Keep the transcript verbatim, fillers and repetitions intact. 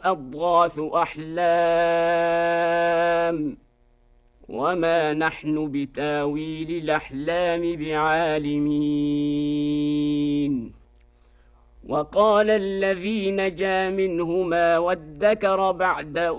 أضغاث أحلام وما نحن بتاويل الأحلام بعالمين. وقال الذي نجا منهما وادكر بعد